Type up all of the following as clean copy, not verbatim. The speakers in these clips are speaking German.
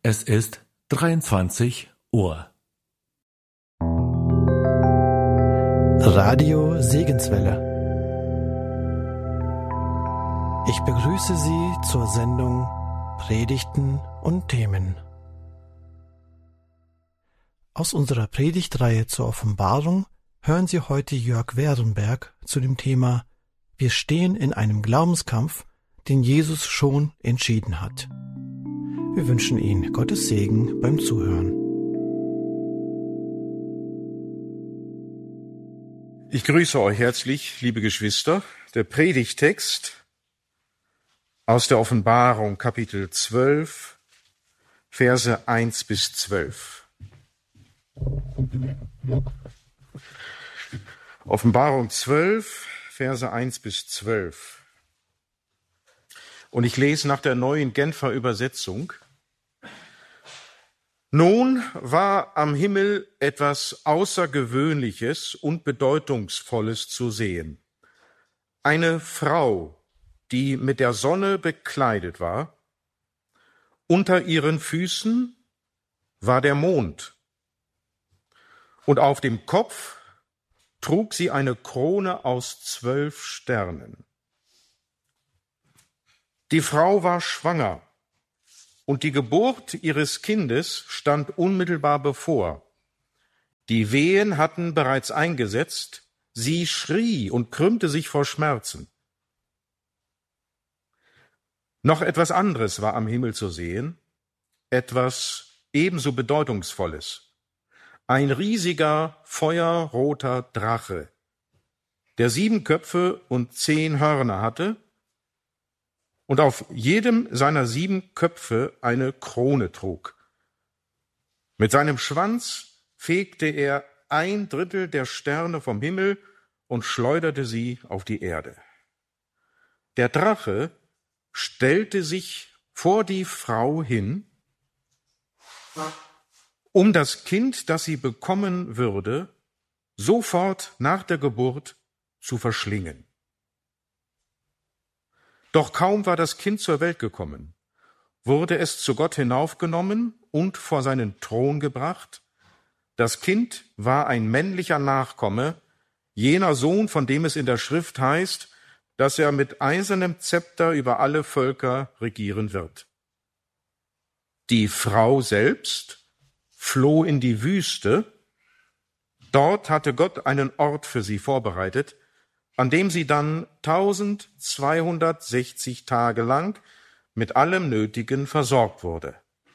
Es ist 23 Uhr. Radio Segenswelle. Ich begrüße Sie zur Sendung Predigten und Themen. Aus unserer Predigtreihe zur Offenbarung hören Sie heute Jörg Werenberg zu dem Thema Wir stehen in einem Glaubenskampf, den Jesus schon entschieden hat. Wir wünschen Ihnen Gottes Segen beim Zuhören. Ich grüße euch herzlich, liebe Geschwister. Der Predigttext aus der Offenbarung, Kapitel 12, Verse 1 bis 12. Offenbarung 12, Verse 1 bis 12. Und ich lese nach der neuen Genfer Übersetzung. Nun war am Himmel etwas Außergewöhnliches und Bedeutungsvolles zu sehen. Eine Frau, die mit der Sonne bekleidet war. Unter ihren Füßen war der Mond. Und auf dem Kopf trug sie eine Krone aus 12 Sternen. Die Frau war schwanger. Und die Geburt ihres Kindes stand unmittelbar bevor. Die Wehen hatten bereits eingesetzt, sie schrie und krümmte sich vor Schmerzen. Noch etwas anderes war am Himmel zu sehen, etwas ebenso Bedeutungsvolles. Ein riesiger, feuerroter Drache, der 7 Köpfe und 10 Hörner hatte, und auf jedem seiner 7 Köpfe eine Krone trug. Mit seinem Schwanz fegte er 1/3 der Sterne vom Himmel und schleuderte sie auf die Erde. Der Drache stellte sich vor die Frau hin, um das Kind, das sie bekommen würde, sofort nach der Geburt zu verschlingen. Doch kaum war das Kind zur Welt gekommen, wurde es zu Gott hinaufgenommen und vor seinen Thron gebracht. Das Kind war ein männlicher Nachkomme, jener Sohn, von dem es in der Schrift heißt, dass er mit eisernem Zepter über alle Völker regieren wird. Die Frau selbst floh in die Wüste. Dort hatte Gott einen Ort für sie vorbereitet, an dem sie dann 1260 Tage lang mit allem Nötigen versorgt wurde.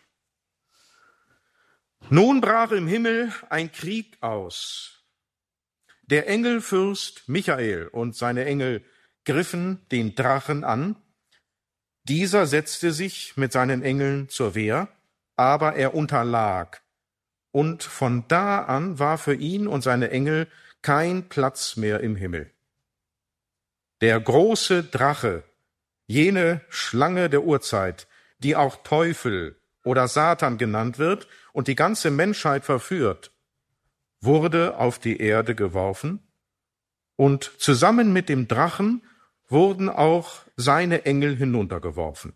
Nun brach im Himmel ein Krieg aus. Der Engelfürst Michael und seine Engel griffen den Drachen an. Dieser setzte sich mit seinen Engeln zur Wehr, aber er unterlag. Und von da an war für ihn und seine Engel kein Platz mehr im Himmel. Der große Drache, jene Schlange der Urzeit, die auch Teufel oder Satan genannt wird und die ganze Menschheit verführt, wurde auf die Erde geworfen, und zusammen mit dem Drachen wurden auch seine Engel hinuntergeworfen.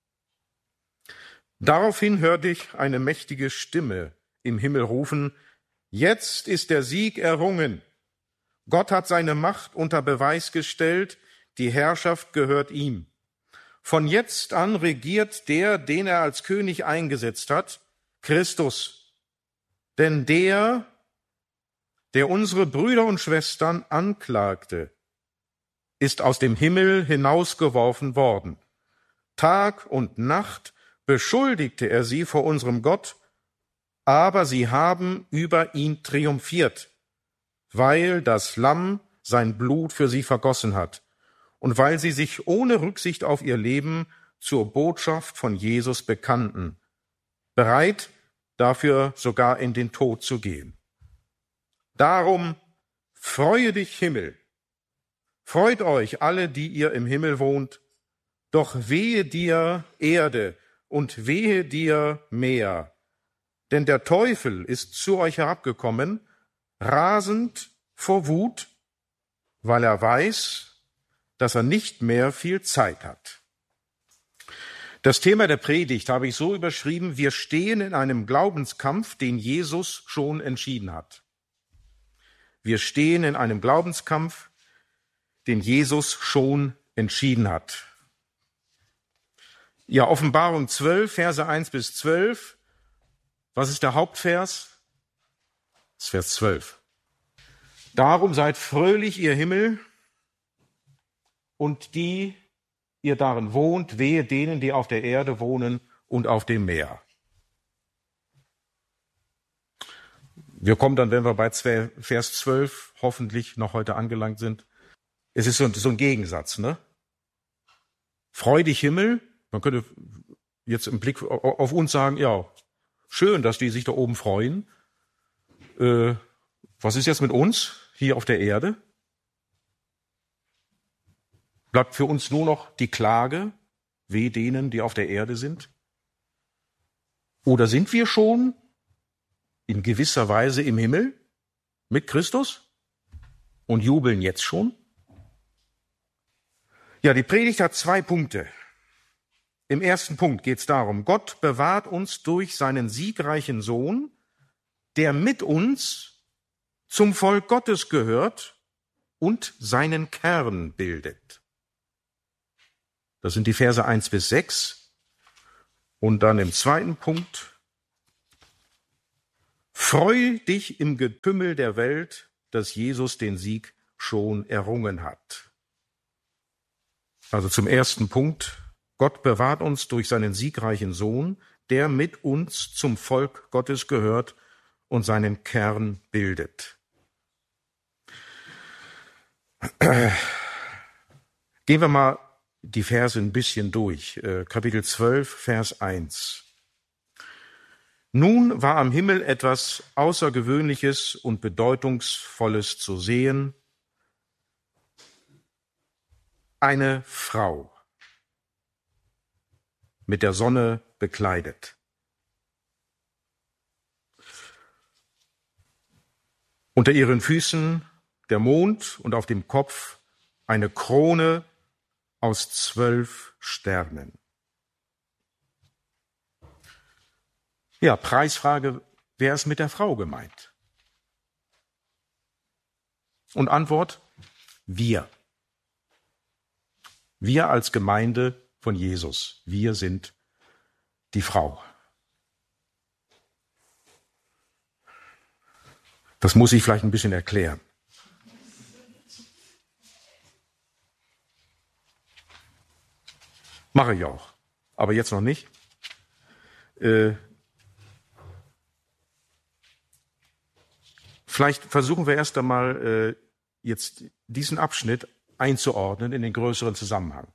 Daraufhin hörte ich eine mächtige Stimme im Himmel rufen: Jetzt ist der Sieg errungen. Gott hat seine Macht unter Beweis gestellt, die Herrschaft gehört ihm. Von jetzt an regiert der, den er als König eingesetzt hat, Christus. Denn der unsere Brüder und Schwestern anklagte, ist aus dem Himmel hinausgeworfen worden. Tag und Nacht beschuldigte er sie vor unserem Gott, aber sie haben über ihn triumphiert, weil das Lamm sein Blut für sie vergossen hat und weil sie sich ohne Rücksicht auf ihr Leben zur Botschaft von Jesus bekannten, bereit, dafür sogar in den Tod zu gehen. Darum freue dich, Himmel, freut euch alle, die ihr im Himmel wohnt, doch wehe dir, Erde, und wehe dir, Meer, denn der Teufel ist zu euch herabgekommen, rasend vor Wut, weil er weiß, dass er nicht mehr viel Zeit hat. Das Thema der Predigt habe ich so überschrieben: Wir stehen in einem Glaubenskampf, den Jesus schon entschieden hat. Wir stehen in einem Glaubenskampf, den Jesus schon entschieden hat. Ja, Offenbarung 12, Verse 1 bis 12. Was ist der Hauptvers? Das ist Vers 12. Darum seid fröhlich, ihr Himmel, und die, ihr darin wohnt, wehe denen, die auf der Erde wohnen und auf dem Meer. Wir kommen dann, wenn wir bei Vers 12 hoffentlich noch heute angelangt sind. Es ist so ein Gegensatz, ne? Freu dich, Himmel. Man könnte jetzt im Blick auf uns sagen, ja, schön, dass die sich da oben freuen. Was ist jetzt mit uns hier auf der Erde? Bleibt für uns nur noch die Klage, weh denen, die auf der Erde sind? Oder sind wir schon in gewisser Weise im Himmel mit Christus und jubeln jetzt schon? Ja, die Predigt hat 2 Punkte. Im ersten Punkt geht es darum, Gott bewahrt uns durch seinen siegreichen Sohn, der mit uns zum Volk Gottes gehört und seinen Kern bildet. Das sind die Verse 1 bis 6. Und dann im zweiten Punkt: Freu dich im Getümmel der Welt, dass Jesus den Sieg schon errungen hat. Also zum ersten Punkt: Gott bewahrt uns durch seinen siegreichen Sohn, der mit uns zum Volk Gottes gehört und seinen Kern bildet. Gehen wir mal die Verse ein bisschen durch. Kapitel 12, Vers 1. Nun war am Himmel etwas Außergewöhnliches und Bedeutungsvolles zu sehen. Eine Frau, mit der Sonne bekleidet. Unter ihren Füßen der Mond und auf dem Kopf eine Krone aus 12 Sternen. Ja, Preisfrage: Wer ist mit der Frau gemeint? Und Antwort: wir. Wir als Gemeinde von Jesus. Wir sind die Frau. Das muss ich vielleicht ein bisschen erklären. Mache ich auch, aber jetzt noch nicht. Vielleicht versuchen wir erst einmal jetzt diesen Abschnitt einzuordnen in den größeren Zusammenhang.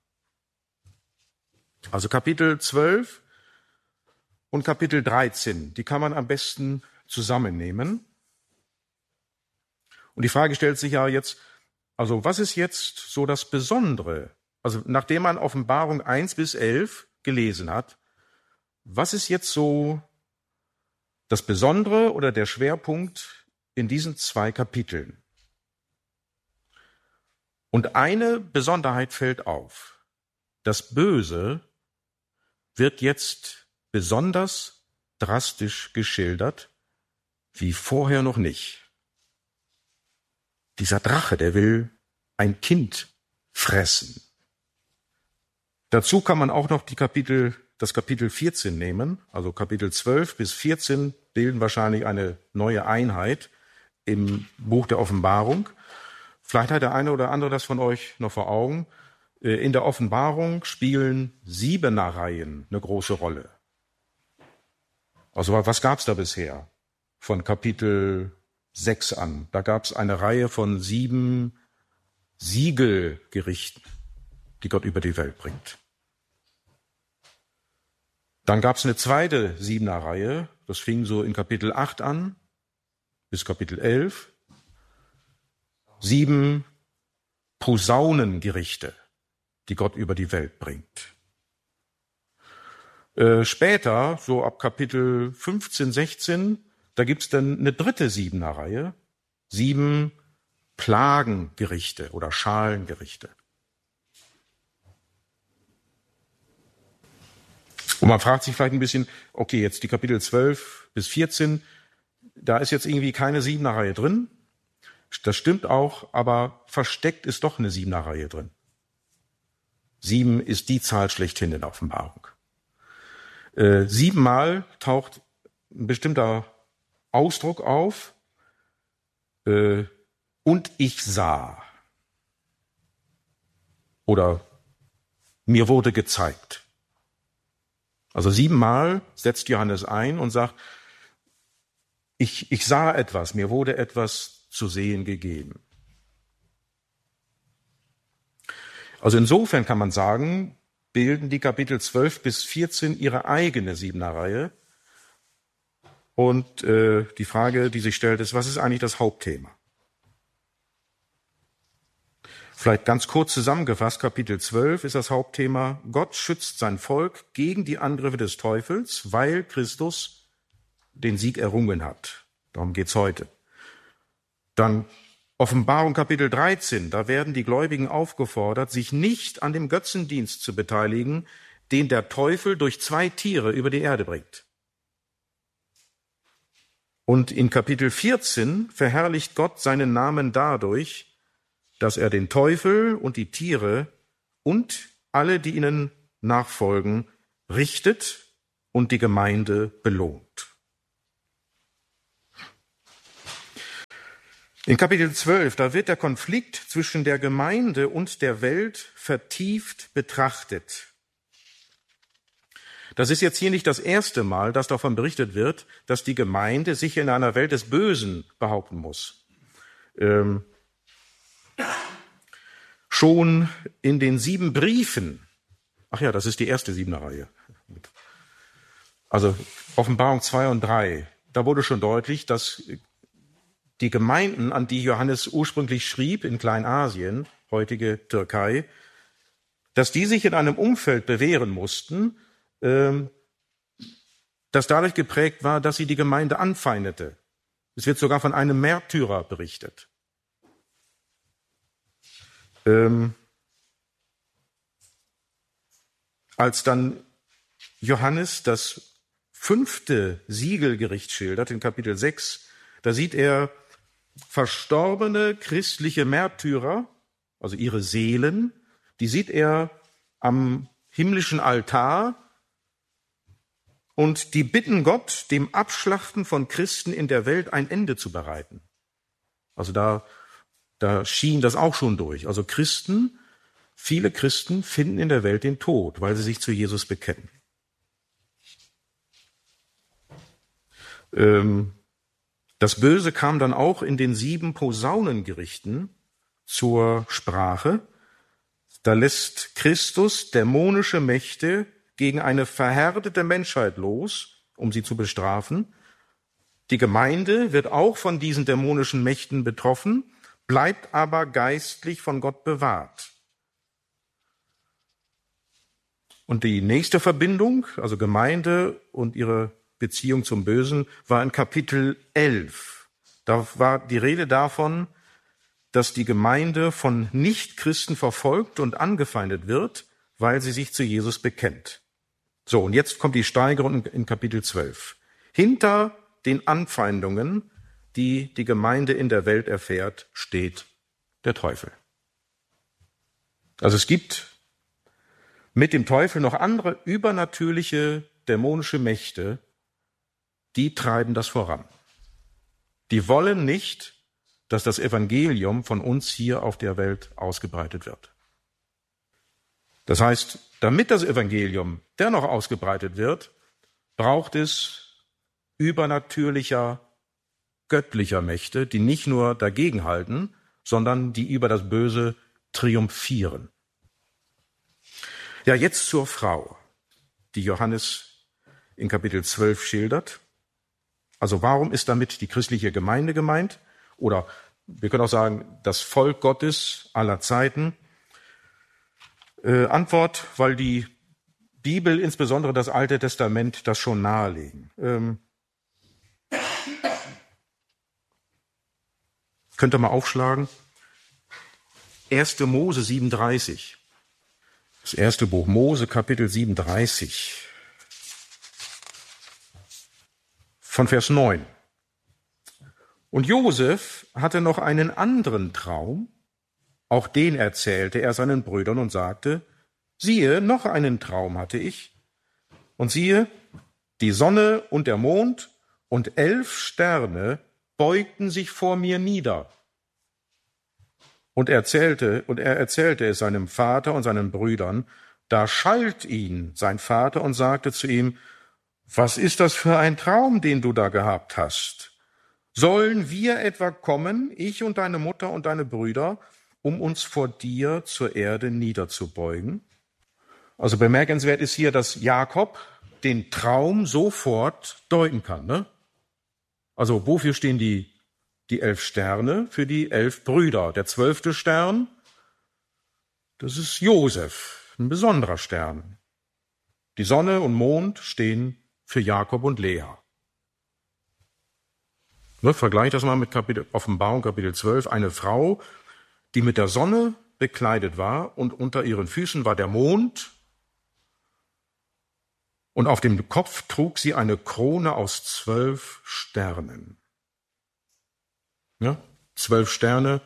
Also Kapitel 12 und Kapitel 13, die kann man am besten zusammennehmen. Und die Frage stellt sich ja jetzt, also was ist jetzt so das Besondere? Also nachdem man Offenbarung 1 bis 11 gelesen hat, was ist jetzt so das Besondere oder der Schwerpunkt in diesen 2 Kapiteln? Und eine Besonderheit fällt auf. Das Böse wird jetzt besonders drastisch geschildert, wie vorher noch nicht. Dieser Drache, der will ein Kind fressen. Dazu kann man auch noch das Kapitel 14 nehmen, also Kapitel 12 bis 14 bilden wahrscheinlich eine neue Einheit im Buch der Offenbarung. Vielleicht hat der eine oder andere das von euch noch vor Augen. In der Offenbarung spielen 7er-Reihen eine große Rolle. Also was gab es da bisher? Von Kapitel 6 an. Da gab es eine Reihe von 7 Siegelgerichten, die Gott über die Welt bringt. Dann gab es eine zweite 7er-Reihe, das fing so in Kapitel 8 an bis Kapitel 11. 7 Posaunengerichte, die Gott über die Welt bringt. Später, so ab Kapitel 15, 16, da gibt's dann eine dritte 7er-Reihe, 7 Plagengerichte oder Schalengerichte. Und man fragt sich vielleicht ein bisschen, okay, jetzt die Kapitel 12 bis 14, da ist jetzt irgendwie keine 7er-Reihe drin. Das stimmt auch, aber versteckt ist doch eine 7er-Reihe drin. 7 ist die Zahl schlechthin in der Offenbarung. 7-mal taucht ein bestimmter Ausdruck auf, und ich sah. Oder mir wurde gezeigt. Also 7-mal setzt Johannes ein und sagt, ich sah etwas, mir wurde etwas zu sehen gegeben. Also insofern kann man sagen, bilden die Kapitel 12 bis 14 ihre eigene 7er-Reihe. Und die Frage, die sich stellt, ist, was ist eigentlich das Hauptthema? Vielleicht ganz kurz zusammengefasst, Kapitel 12 ist das Hauptthema, Gott schützt sein Volk gegen die Angriffe des Teufels, weil Christus den Sieg errungen hat. Darum geht's heute. Dann Offenbarung Kapitel 13, da werden die Gläubigen aufgefordert, sich nicht an dem Götzendienst zu beteiligen, den der Teufel durch 2 Tiere über die Erde bringt. Und in Kapitel 14 verherrlicht Gott seinen Namen dadurch, dass er den Teufel und die Tiere und alle, die ihnen nachfolgen, richtet und die Gemeinde belohnt. In Kapitel 12, da wird der Konflikt zwischen der Gemeinde und der Welt vertieft betrachtet. Das ist jetzt hier nicht das erste Mal, dass davon berichtet wird, dass die Gemeinde sich in einer Welt des Bösen behaupten muss. Schon in den 7 Briefen, ach ja, das ist die erste 7er-Reihe, also Offenbarung 2 und 3, da wurde schon deutlich, dass die Gemeinden, an die Johannes ursprünglich schrieb in Kleinasien, heutige Türkei, dass die sich in einem Umfeld bewähren mussten, das dadurch geprägt war, dass sie die Gemeinde anfeindete. Es wird sogar von einem Märtyrer berichtet. Als dann Johannes das 5. Siegelgericht schildert, in Kapitel 6, da sieht er verstorbene christliche Märtyrer, also ihre Seelen, die sieht er am himmlischen Altar und die bitten Gott, dem Abschlachten von Christen in der Welt ein Ende zu bereiten. Also da schien das auch schon durch. Also Christen, viele Christen finden in der Welt den Tod, weil sie sich zu Jesus bekennen. Das Böse kam dann auch in den 7 Posaunengerichten zur Sprache. Da lässt Christus dämonische Mächte gegen eine verhärtete Menschheit los, um sie zu bestrafen. Die Gemeinde wird auch von diesen dämonischen Mächten betroffen, bleibt aber geistlich von Gott bewahrt. Und die nächste Verbindung, also Gemeinde und ihre Beziehung zum Bösen, war in Kapitel 11. Da war die Rede davon, dass die Gemeinde von Nichtchristen verfolgt und angefeindet wird, weil sie sich zu Jesus bekennt. So, und jetzt kommt die Steigerung in Kapitel 12. Hinter den Anfeindungen, die die Gemeinde in der Welt erfährt, steht der Teufel. Also es gibt mit dem Teufel noch andere übernatürliche dämonische Mächte, die treiben das voran. Die wollen nicht, dass das Evangelium von uns hier auf der Welt ausgebreitet wird. Das heißt, damit das Evangelium dennoch ausgebreitet wird, braucht es übernatürlicher, göttlicher Mächte, die nicht nur dagegenhalten, sondern die über das Böse triumphieren. Ja, jetzt zur Frau, die Johannes in Kapitel 12 schildert. Also warum ist damit die christliche Gemeinde gemeint? Oder wir können auch sagen, das Volk Gottes aller Zeiten. Antwort, weil die Bibel, insbesondere das Alte Testament, das schon nahelegen. Könnt ihr mal aufschlagen? 1. Mose 37. Das erste Buch Mose, Kapitel 37. von Vers 9. Und Josef hatte noch einen anderen Traum, auch den erzählte er seinen Brüdern und sagte, siehe, noch einen Traum hatte ich, und siehe, die Sonne und der Mond und 11 Sterne beugten sich vor mir nieder. Und er erzählte es seinem Vater und seinen Brüdern. Da schalt ihn sein Vater und sagte zu ihm, was ist das für ein Traum, den du da gehabt hast? Sollen wir etwa kommen, ich und deine Mutter und deine Brüder, um uns vor dir zur Erde niederzubeugen? Also bemerkenswert ist hier, dass Jakob den Traum sofort deuten kann. Ne? Also wofür stehen die 11 Sterne? Für die 11 Brüder. Der 12. Stern, das ist Josef, ein besonderer Stern. Die Sonne und Mond stehen für Jakob und Lea. Ne, vergleich das mal mit Offenbarung, Kapitel 12. Eine Frau, die mit der Sonne bekleidet war und unter ihren Füßen war der Mond und auf dem Kopf trug sie eine Krone aus 12 Sternen. Ja, 12 Sterne.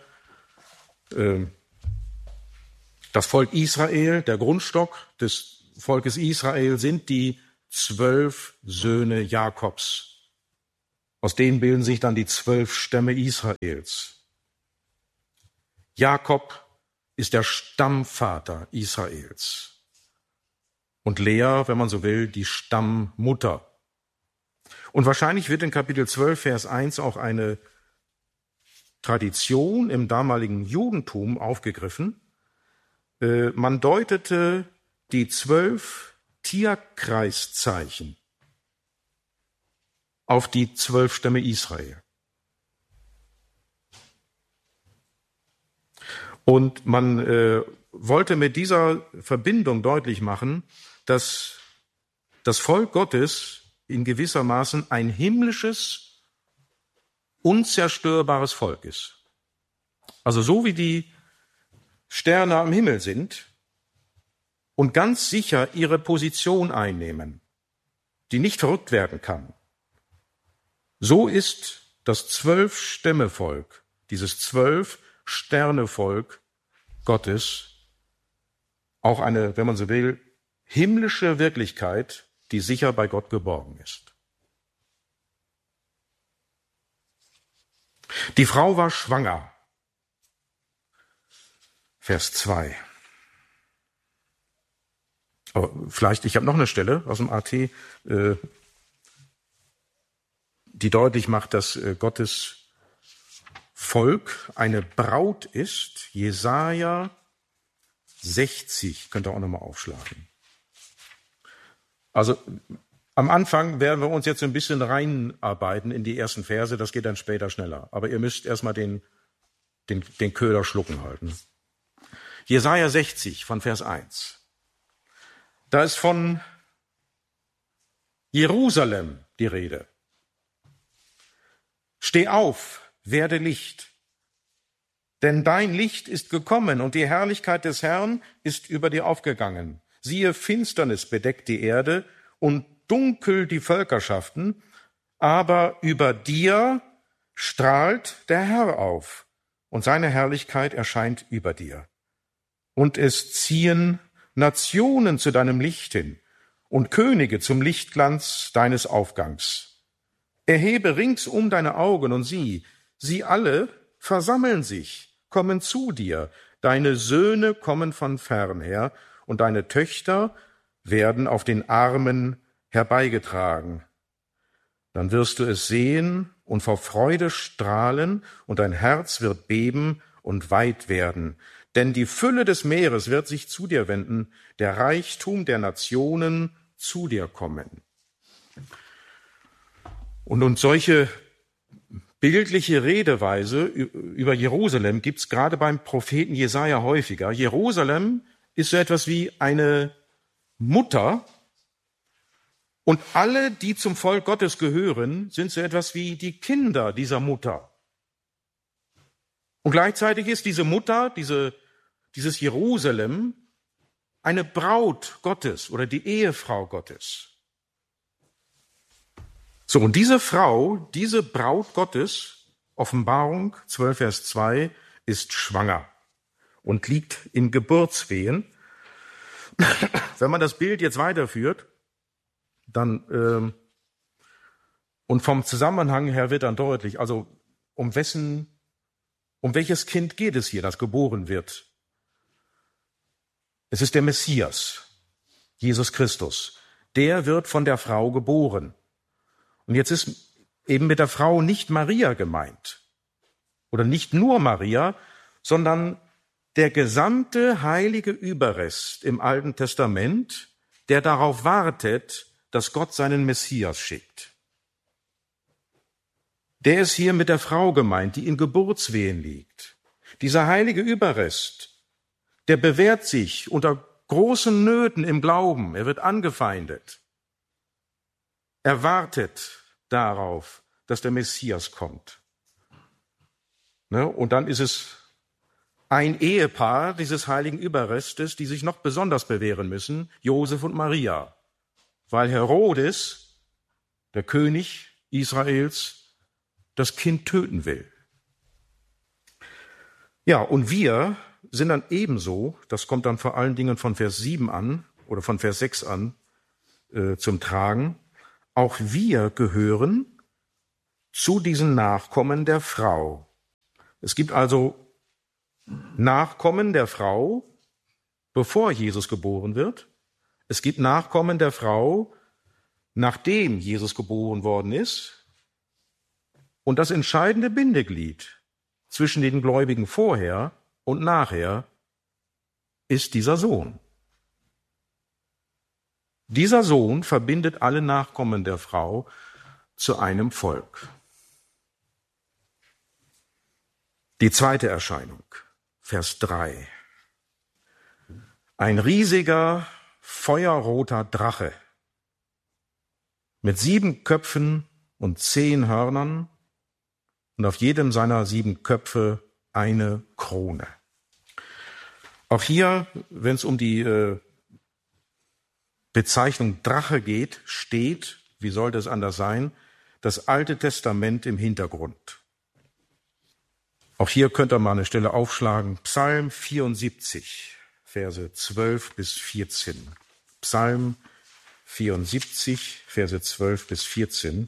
Das Volk Israel, der Grundstock des Volkes Israel sind die 12 Söhne Jakobs. Aus denen bilden sich dann die 12 Stämme Israels. Jakob ist der Stammvater Israels. Und Lea, wenn man so will, die Stammmutter. Und wahrscheinlich wird in Kapitel 12, Vers 1 auch eine Tradition im damaligen Judentum aufgegriffen. Man deutete die 12 Tierkreiszeichen auf die 12 Stämme Israel. Und man wollte mit dieser Verbindung deutlich machen, dass das Volk Gottes in gewissermaßen ein himmlisches, unzerstörbares Volk ist. Also so wie die Sterne am Himmel sind und ganz sicher ihre Position einnehmen, die nicht verrückt werden kann. So ist das 12-Stämme-Volk, dieses 12-Sterne-Volk Gottes, auch eine, wenn man so will, himmlische Wirklichkeit, die sicher bei Gott geborgen ist. Die Frau war schwanger. Vers 2. Aber vielleicht, ich habe noch eine Stelle aus dem AT, die deutlich macht, dass Gottes Volk eine Braut ist. Jesaja 60, könnt ihr auch nochmal aufschlagen. Also am Anfang werden wir uns jetzt ein bisschen reinarbeiten in die ersten Verse, das geht dann später schneller. Aber ihr müsst erstmal den Köder schlucken halten. Jesaja 60 von Vers 1. Da ist von Jerusalem die Rede. Steh auf, werde Licht, denn dein Licht ist gekommen und die Herrlichkeit des Herrn ist über dir aufgegangen. Siehe, Finsternis bedeckt die Erde und dunkel die Völkerschaften, aber über dir strahlt der Herr auf und seine Herrlichkeit erscheint über dir. Und es ziehen Nationen zu deinem Licht hin und Könige zum Lichtglanz deines Aufgangs. Erhebe ringsum deine Augen und sie alle versammeln sich, kommen zu dir. Deine Söhne kommen von fern her und deine Töchter werden auf den Armen herbeigetragen. Dann wirst du es sehen und vor Freude strahlen und dein Herz wird beben und weit werden. Denn die Fülle des Meeres wird sich zu dir wenden, der Reichtum der Nationen zu dir kommen. Und solche bildliche Redeweise über Jerusalem gibt es gerade beim Propheten Jesaja häufiger. Jerusalem ist so etwas wie eine Mutter und alle, die zum Volk Gottes gehören, sind so etwas wie die Kinder dieser Mutter. Und gleichzeitig ist diese Mutter, dieses Jerusalem, eine Braut Gottes oder die Ehefrau Gottes. So, und diese Frau, diese Braut Gottes, Offenbarung 12, Vers 2, ist schwanger und liegt in Geburtswehen. Wenn man das Bild jetzt weiterführt, dann und vom Zusammenhang her wird dann deutlich, also um welches Kind geht es hier, das geboren wird? Es ist der Messias, Jesus Christus. Der wird von der Frau geboren. Und jetzt ist eben mit der Frau nicht Maria gemeint. Oder nicht nur Maria, sondern der gesamte heilige Überrest im Alten Testament, der darauf wartet, dass Gott seinen Messias schickt. Der ist hier mit der Frau gemeint, die in Geburtswehen liegt. Dieser heilige Überrest, der bewährt sich unter großen Nöten im Glauben. Er wird angefeindet. Er wartet darauf, dass der Messias kommt. Und dann ist es ein Ehepaar dieses heiligen Überrestes, die sich noch besonders bewähren müssen, Josef und Maria, weil Herodes, der König Israels, das Kind töten will. Ja, und wir sind dann ebenso, das kommt dann vor allen Dingen von Vers 7 an oder von Vers 6 an zum Tragen, auch wir gehören zu diesen Nachkommen der Frau. Es gibt also Nachkommen der Frau, bevor Jesus geboren wird. Es gibt Nachkommen der Frau, nachdem Jesus geboren worden ist. Und das entscheidende Bindeglied zwischen den Gläubigen vorher und nachher ist dieser Sohn. Dieser Sohn verbindet alle Nachkommen der Frau zu einem Volk. Die zweite Erscheinung, Vers 3. Ein riesiger, feuerroter Drache mit 7 Köpfen und 10 Hörnern und auf jedem seiner 7 Köpfe eine Krone. Auch hier, wenn es um die Bezeichnung Drache geht, steht, wie sollte es anders sein, das Alte Testament im Hintergrund. Auch hier könnt ihr mal eine Stelle aufschlagen. Psalm 74, Verse 12 bis 14. Psalm 74, Verse 12 bis 14.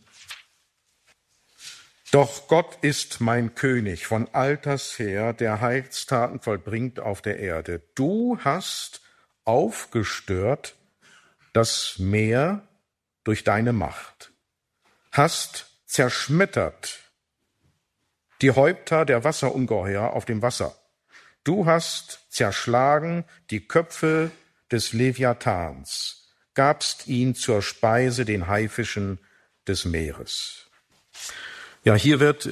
Doch Gott ist mein König von alters her, der Heilstaten vollbringt auf der Erde. Du hast aufgestört das Meer durch deine Macht, hast zerschmettert die Häupter der Wasserungeheuer auf dem Wasser. Du hast zerschlagen die Köpfe des Leviathans, gabst ihn zur Speise den Haifischen des Meeres. Ja, hier wird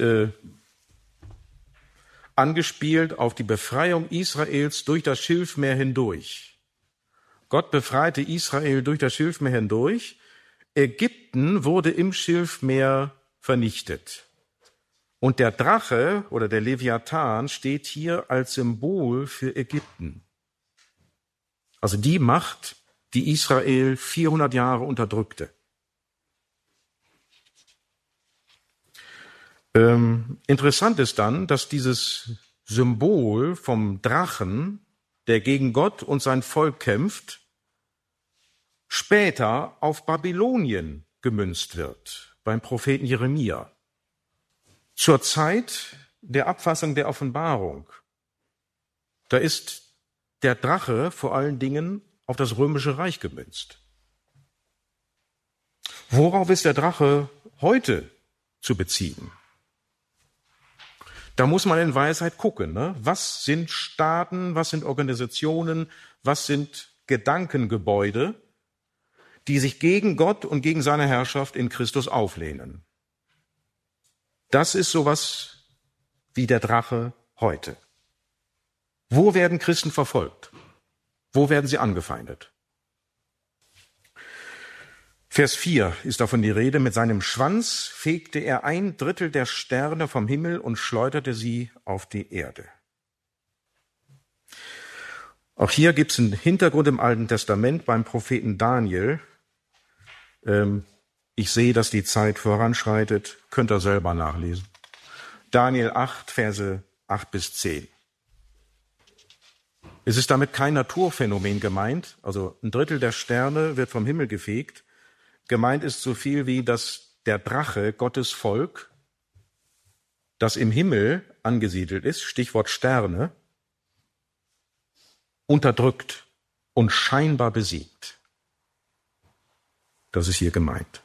angespielt auf die Befreiung Israels durch das Schilfmeer hindurch. Gott befreite Israel durch das Schilfmeer hindurch. Ägypten wurde im Schilfmeer vernichtet. Und der Drache oder der Leviathan steht hier als Symbol für Ägypten. Also die Macht, die Israel 400 Jahre unterdrückte. Interessant ist dann, dass dieses Symbol vom Drachen, der gegen Gott und sein Volk kämpft, später auf Babylonien gemünzt wird, beim Propheten Jeremia. Zur Zeit der Abfassung der Offenbarung, da ist der Drache vor allen Dingen auf das Römische Reich gemünzt. Worauf ist der Drache heute zu beziehen? Da muss man in Weisheit gucken, ne? Was sind Staaten, was sind Organisationen, was sind Gedankengebäude, die sich gegen Gott und gegen seine Herrschaft in Christus auflehnen? Das ist sowas wie der Drache heute. Wo werden Christen verfolgt? Wo werden sie angefeindet? Vers 4 ist davon die Rede. Mit seinem Schwanz fegte er 1/3 der Sterne vom Himmel und schleuderte sie auf die Erde. Auch hier gibt es einen Hintergrund im Alten Testament beim Propheten Daniel. Ich sehe, dass die Zeit voranschreitet. Könnt ihr selber nachlesen. Daniel 8, Verse 8 bis 10. Es ist damit kein Naturphänomen gemeint. Also 1/3 der Sterne wird vom Himmel gefegt. Gemeint ist so viel wie, dass der Drache, Gottes Volk, das im Himmel angesiedelt ist, Stichwort Sterne, unterdrückt und scheinbar besiegt. Das ist hier gemeint.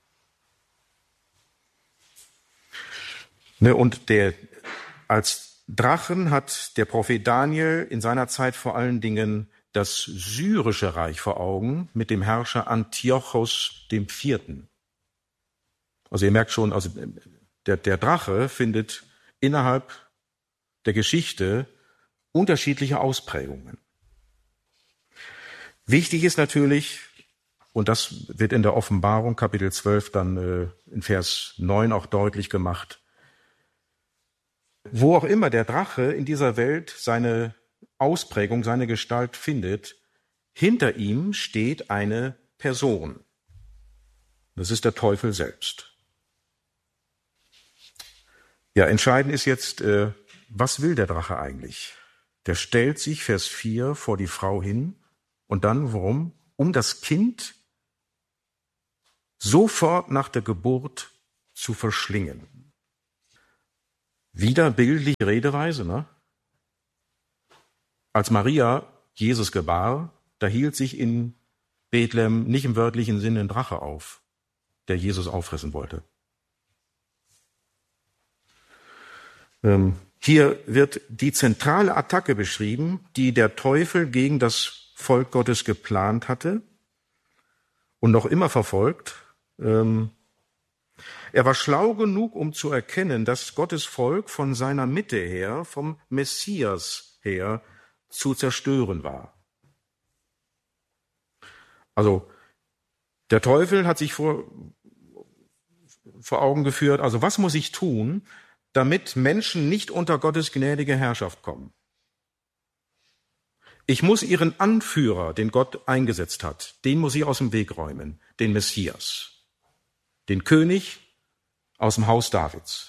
Und als Drachen hat der Prophet Daniel in seiner Zeit vor allen Dingen das syrische Reich vor Augen mit dem Herrscher Antiochos IV. Also ihr merkt schon, also der Drache findet innerhalb der Geschichte unterschiedliche Ausprägungen. Wichtig ist natürlich, und das wird in der Offenbarung Kapitel 12 dann in Vers 9 auch deutlich gemacht, wo auch immer der Drache in dieser Welt seine Ausprägung, seine Gestalt findet, hinter ihm steht eine Person. Das ist der Teufel selbst. Ja, entscheidend ist jetzt, was will der Drache eigentlich? Der stellt sich, Vers 4, vor die Frau hin und dann, warum? Um das Kind sofort nach der Geburt zu verschlingen. Wieder bildliche Redeweise, ne? Als Maria Jesus gebar, da hielt sich in Bethlehem nicht im wörtlichen Sinne ein Drache auf, der Jesus auffressen wollte. Hier wird die zentrale Attacke beschrieben, die der Teufel gegen das Volk Gottes geplant hatte und noch immer verfolgt. Er war schlau genug, um zu erkennen, dass Gottes Volk von seiner Mitte her, vom Messias her, zu zerstören war. Also der Teufel hat sich vor Augen geführt, also was muss ich tun, damit Menschen nicht unter Gottes gnädige Herrschaft kommen? Ich muss ihren Anführer, den Gott eingesetzt hat, den muss ich aus dem Weg räumen, den Messias, den König aus dem Haus Davids.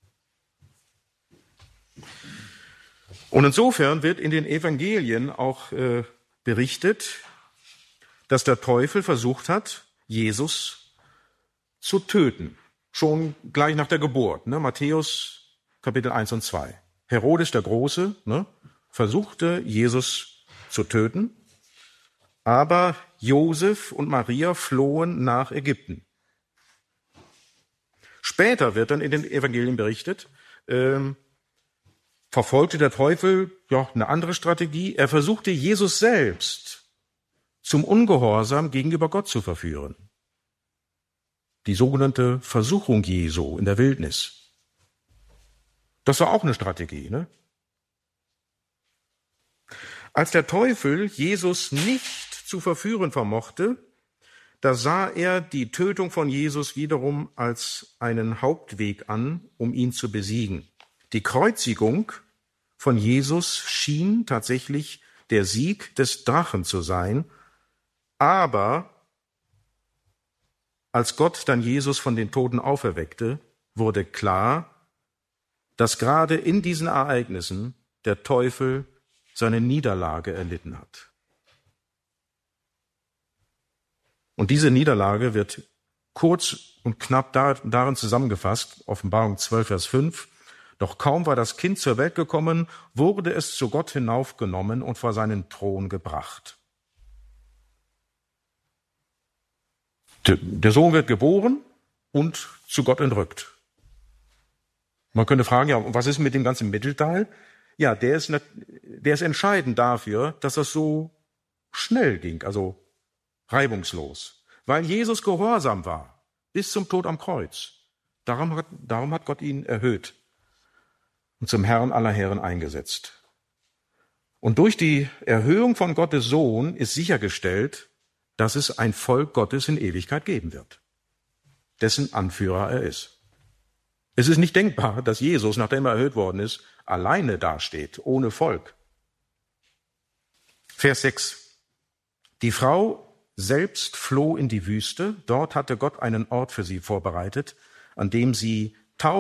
Und insofern wird in den Evangelien auch berichtet, dass der Teufel versucht hat, Jesus zu töten. Schon gleich nach der Geburt. Ne? Matthäus Kapitel 1 und 2. Herodes der Große versuchte, Jesus zu töten, aber Josef und Maria flohen nach Ägypten. Später wird dann in den Evangelien berichtet, verfolgte der Teufel eine andere Strategie. Er versuchte, Jesus selbst zum Ungehorsam gegenüber Gott zu verführen. Die sogenannte Versuchung Jesu in der Wildnis. Das war auch eine Strategie, ne? Als der Teufel Jesus nicht zu verführen vermochte, da sah er die Tötung von Jesus wiederum als einen Hauptweg an, um ihn zu besiegen. Die Kreuzigung von Jesus schien tatsächlich der Sieg des Drachen zu sein, aber als Gott dann Jesus von den Toten auferweckte, wurde klar, dass gerade in diesen Ereignissen der Teufel seine Niederlage erlitten hat. Und diese Niederlage wird kurz und knapp darin zusammengefasst, Offenbarung 12, Vers 5. Doch kaum war das Kind zur Welt gekommen, wurde es zu Gott hinaufgenommen und vor seinen Thron gebracht. Der Sohn wird geboren und zu Gott entrückt. Man könnte fragen, ja, was ist mit dem ganzen Mittelteil? Ja, der ist entscheidend dafür, dass das so schnell ging, also reibungslos. Weil Jesus gehorsam war, bis zum Tod am Kreuz. Darum hat Gott ihn erhöht und zum Herrn aller Herren eingesetzt. Und durch die Erhöhung von Gottes Sohn ist sichergestellt, dass es ein Volk Gottes in Ewigkeit geben wird, dessen Anführer er ist. Es ist nicht denkbar, dass Jesus, nachdem er erhöht worden ist, alleine dasteht, ohne Volk. Vers 6. Die Frau selbst floh in die Wüste. Dort hatte Gott einen Ort für sie vorbereitet, an dem sie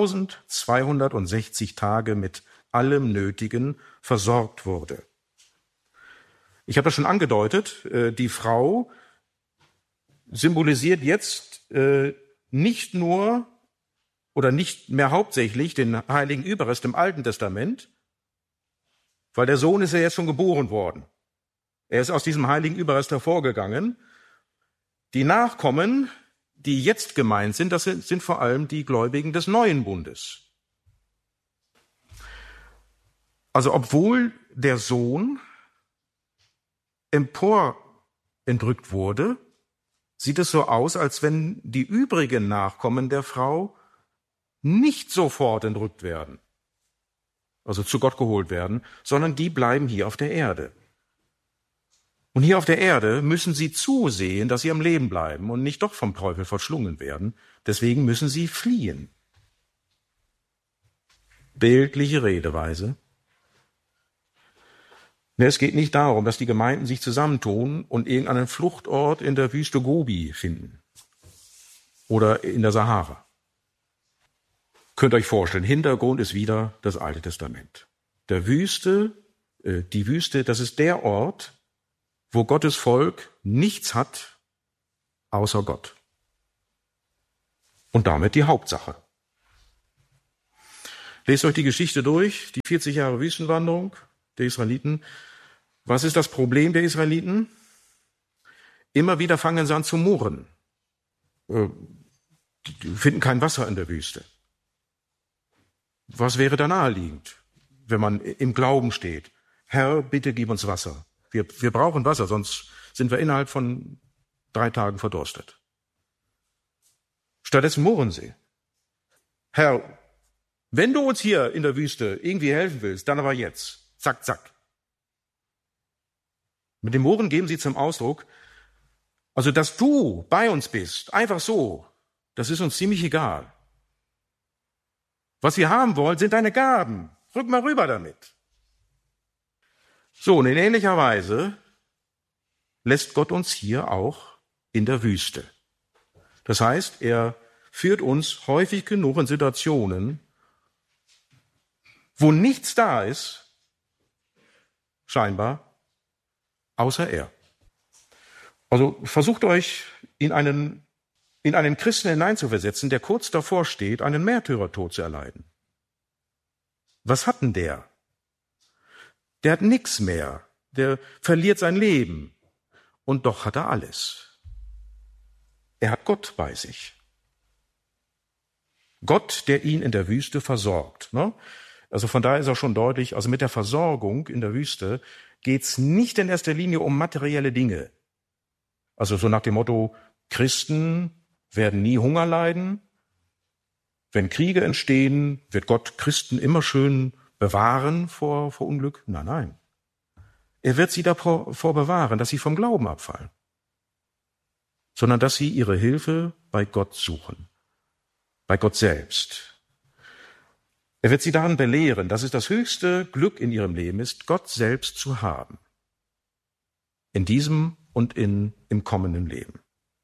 1260 Tage mit allem Nötigen versorgt wurde. Ich habe das schon angedeutet, die Frau symbolisiert jetzt nicht nur oder nicht mehr hauptsächlich den heiligen Überrest im Alten Testament, weil der Sohn ist ja jetzt schon geboren worden. Er ist aus diesem heiligen Überrest hervorgegangen. Die Nachkommen, die jetzt gemeint sind, das sind vor allem die Gläubigen des Neuen Bundes. Also obwohl der Sohn emporentrückt wurde, sieht es so aus, als wenn die übrigen Nachkommen der Frau nicht sofort entrückt werden, also zu Gott geholt werden, sondern die bleiben hier auf der Erde. Und hier auf der Erde müssen sie zusehen, dass sie am Leben bleiben und nicht doch vom Teufel verschlungen werden. Deswegen müssen sie fliehen. Bildliche Redeweise. Es geht nicht darum, dass die Gemeinden sich zusammentun und irgendeinen Fluchtort in der Wüste Gobi finden oder in der Sahara. Könnt ihr euch vorstellen, Hintergrund ist wieder das Alte Testament. Die Wüste, das ist der Ort, wo Gottes Volk nichts hat, außer Gott. Und damit die Hauptsache. Lest euch die Geschichte durch, die 40 Jahre Wüstenwanderung der Israeliten. Was ist das Problem der Israeliten? Immer wieder fangen sie an zu murren. Die finden kein Wasser in der Wüste. Was wäre da naheliegend, wenn man im Glauben steht? Herr, bitte gib uns Wasser. Wir brauchen Wasser, sonst sind wir innerhalb von 3 Tagen verdurstet. Stattdessen murren sie. Herr, wenn du uns hier in der Wüste irgendwie helfen willst, dann aber jetzt. Zack, zack. Mit dem Murren geben sie zum Ausdruck, also dass du bei uns bist, einfach so, das ist uns ziemlich egal. Was wir haben wollen, sind deine Gaben. Rück mal rüber damit. So, und in ähnlicher Weise lässt Gott uns hier auch in der Wüste. Das heißt, er führt uns häufig genug in Situationen, wo nichts da ist, scheinbar, außer er. Also versucht euch in einen Christen hineinzuversetzen, der kurz davor steht, einen Märtyrertod zu erleiden. Was hat denn der? Der hat nichts mehr. Der verliert sein Leben. Und doch hat er alles. Er hat Gott bei sich. Gott, der ihn in der Wüste versorgt. Ne? Also von daher ist auch schon deutlich, also mit der Versorgung in der Wüste geht's nicht in erster Linie um materielle Dinge. Also so nach dem Motto, Christen werden nie Hunger leiden. Wenn Kriege entstehen, wird Gott Christen immer schön bewahren vor Unglück? Nein. Er wird sie davor bewahren, dass sie vom Glauben abfallen, sondern dass sie ihre Hilfe bei Gott suchen, bei Gott selbst. Er wird sie daran belehren, dass es das höchste Glück in ihrem Leben ist, Gott selbst zu haben. In diesem und im kommenden Leben.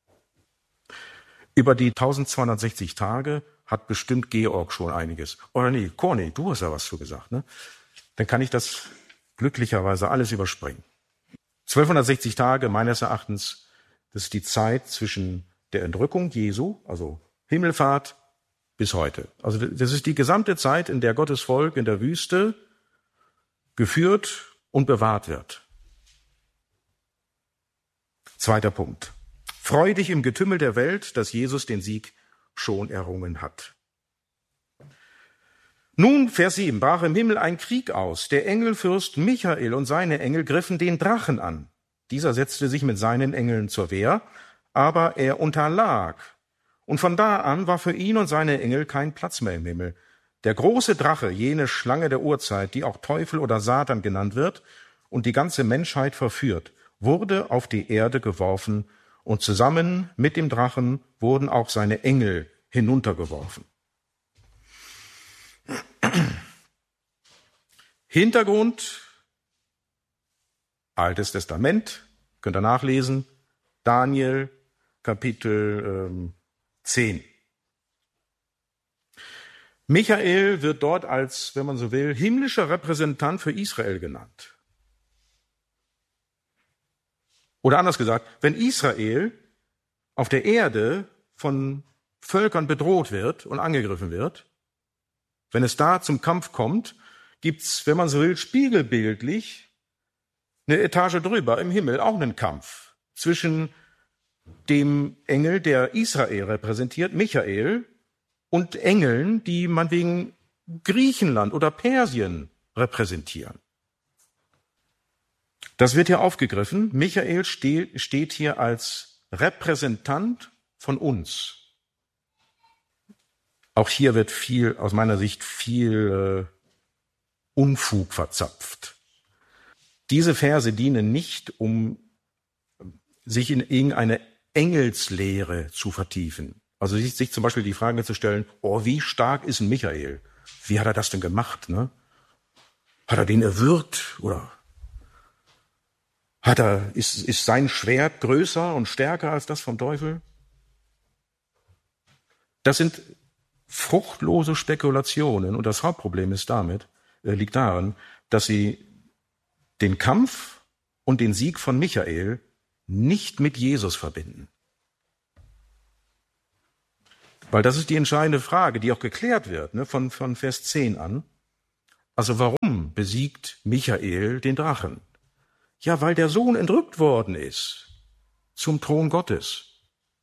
Über die 1260 Tage hat bestimmt Georg schon einiges. Oder nee, Corny, du hast ja was zu gesagt, ne? Dann kann ich das glücklicherweise alles überspringen. 1260 Tage, meines Erachtens, das ist die Zeit zwischen der Entrückung Jesu, also Himmelfahrt, bis heute. Also das ist die gesamte Zeit, in der Gottes Volk in der Wüste geführt und bewahrt wird. 2. Punkt. Freu dich im Getümmel der Welt, dass Jesus den Sieg schon errungen hat. Nun, Vers 7, brach im Himmel ein Krieg aus. Der Engelfürst Michael und seine Engel griffen den Drachen an. Dieser setzte sich mit seinen Engeln zur Wehr, aber er unterlag. Und von da an war für ihn und seine Engel kein Platz mehr im Himmel. Der große Drache, jene Schlange der Urzeit, die auch Teufel oder Satan genannt wird und die ganze Menschheit verführt, wurde auf die Erde geworfen und zusammen mit dem Drachen wurden auch seine Engel hinuntergeworfen. Hintergrund, Altes Testament, könnt ihr nachlesen, Daniel Kapitel 10. Michael wird dort als, wenn man so will, himmlischer Repräsentant für Israel genannt. Oder anders gesagt, wenn Israel auf der Erde von Völkern bedroht wird und angegriffen wird, wenn es da zum Kampf kommt, gibt's, wenn man so will, spiegelbildlich eine Etage drüber im Himmel auch einen Kampf zwischen dem Engel, der Israel repräsentiert, Michael, und Engeln, die man wegen Griechenland oder Persien repräsentieren. Das wird hier aufgegriffen. Michael steht hier als Repräsentant von uns. Auch hier wird aus meiner Sicht viel Unfug verzapft. Diese Verse dienen nicht, um sich in irgendeine Engelslehre zu vertiefen. Also sich zum Beispiel die Frage zu stellen, wie stark ist ein Michael? Wie hat er das denn gemacht? Ne? Hat er den erwürgt? Oder ist sein Schwert größer und stärker als das vom Teufel? Das sind fruchtlose Spekulationen. Und das Hauptproblem liegt darin, dass sie den Kampf und den Sieg von Michael nicht mit Jesus verbinden. Weil das ist die entscheidende Frage, die auch geklärt wird, ne, von Vers 10 an. Also warum besiegt Michael den Drachen? Ja, weil der Sohn entrückt worden ist zum Thron Gottes.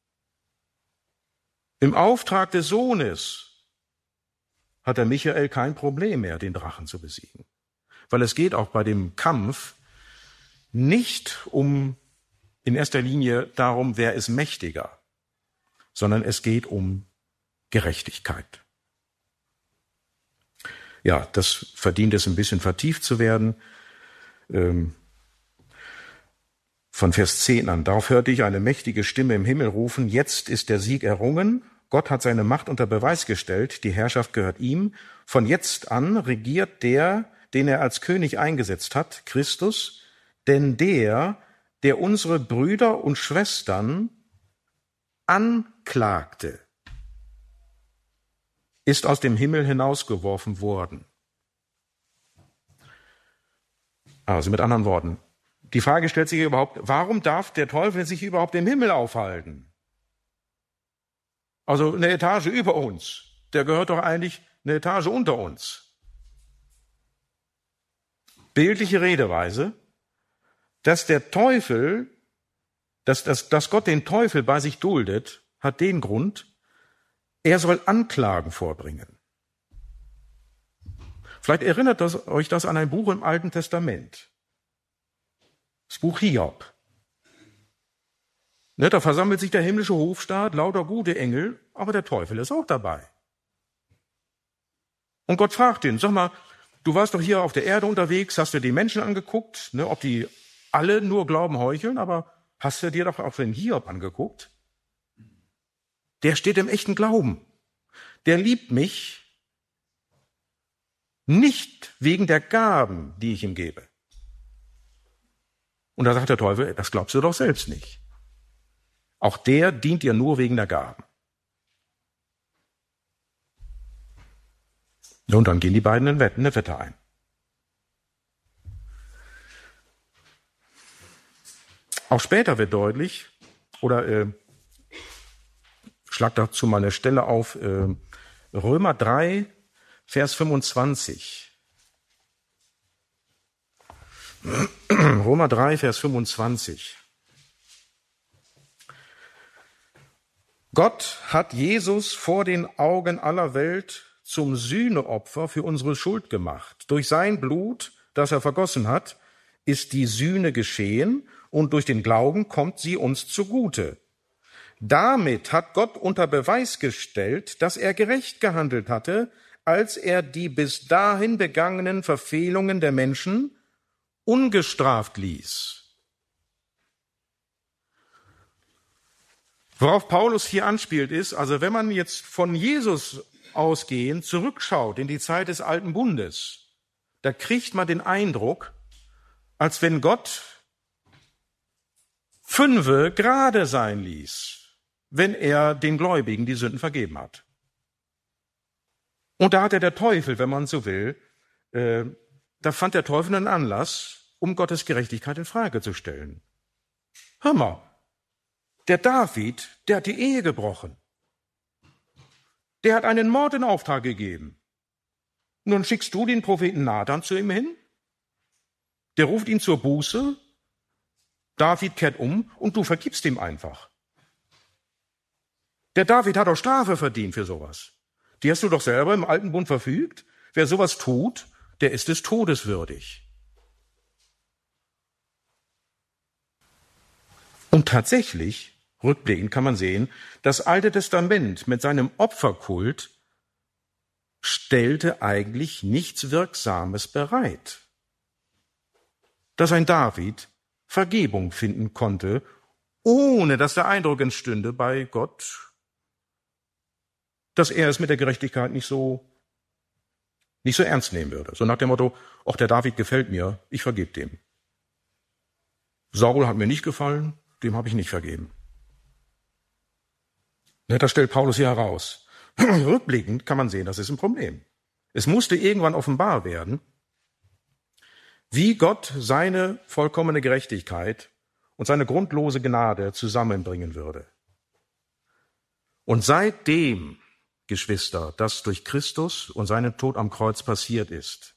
Im Auftrag des Sohnes hat der Michael kein Problem mehr, den Drachen zu besiegen. Weil es geht auch bei dem Kampf nicht in erster Linie darum, wer ist mächtiger, sondern es geht um Gerechtigkeit. Ja, das verdient es ein bisschen vertieft zu werden. Von Vers 10 an. Darauf hörte ich eine mächtige Stimme im Himmel rufen, jetzt ist der Sieg errungen, Gott hat seine Macht unter Beweis gestellt, die Herrschaft gehört ihm. Von jetzt an regiert der, den er als König eingesetzt hat, Christus, denn der unsere Brüder und Schwestern anklagte, ist aus dem Himmel hinausgeworfen worden. Also mit anderen Worten, die Frage stellt sich überhaupt, warum darf der Teufel sich überhaupt im Himmel aufhalten? Also eine Etage über uns, der gehört doch eigentlich eine Etage unter uns. Bildliche Redeweise, dass der Teufel, dass Gott den Teufel bei sich duldet, hat den Grund, er soll Anklagen vorbringen. Vielleicht erinnert euch das an ein Buch im Alten Testament. Das Buch Hiob. Ne, da versammelt sich der himmlische Hofstaat, lauter gute Engel, aber der Teufel ist auch dabei. Und Gott fragt ihn, sag mal, du warst doch hier auf der Erde unterwegs, hast dir die Menschen angeguckt, ne, ob die alle nur Glauben heucheln, aber hast du dir doch auch den Hiob angeguckt? Der steht im echten Glauben. Der liebt mich nicht wegen der Gaben, die ich ihm gebe. Und da sagt der Teufel, das glaubst du doch selbst nicht. Auch der dient dir nur wegen der Gaben. Und dann gehen die beiden eine Wette ein. Auch später wird deutlich, oder schlag dazu mal eine Stelle auf, Römer 3, Vers 25. Römer 3, Vers 25. Gott hat Jesus vor den Augen aller Welt zum Sühneopfer für unsere Schuld gemacht. Durch sein Blut, das er vergossen hat, ist die Sühne geschehen und durch den Glauben kommt sie uns zugute. Damit hat Gott unter Beweis gestellt, dass er gerecht gehandelt hatte, als er die bis dahin begangenen Verfehlungen der Menschen ungestraft ließ. Worauf Paulus hier anspielt ist, also wenn man jetzt von Jesus ausgehend zurückschaut in die Zeit des Alten Bundes, da kriegt man den Eindruck, als wenn Gott 5 gerade sein ließ, wenn er den Gläubigen die Sünden vergeben hat. Und da hatte der Teufel, wenn man so will, da fand der Teufel einen Anlass, um Gottes Gerechtigkeit in Frage zu stellen. Hör mal, der David, der hat die Ehe gebrochen. Der hat einen Mord in Auftrag gegeben. Nun schickst du den Propheten Nathan zu ihm hin, der ruft ihn zur Buße, David kehrt um und du vergibst ihm einfach. Der David hat auch Strafe verdient für sowas. Die hast du doch selber im Alten Bund verfügt. Wer sowas tut, der ist des Todes würdig. Und tatsächlich, rückblickend kann man sehen, das Alte Testament mit seinem Opferkult stellte eigentlich nichts Wirksames bereit. Dass ein David Vergebung finden konnte, ohne dass der Eindruck entstünde bei Gott, dass er es mit der Gerechtigkeit nicht so ernst nehmen würde. So nach dem Motto, ach, der David gefällt mir, ich vergebe dem. Saul hat mir nicht gefallen, dem habe ich nicht vergeben. Das stellt Paulus hier heraus. Rückblickend kann man sehen, das ist ein Problem. Es musste irgendwann offenbar werden, wie Gott seine vollkommene Gerechtigkeit und seine grundlose Gnade zusammenbringen würde. Und seitdem, Geschwister, das durch Christus und seinen Tod am Kreuz passiert ist,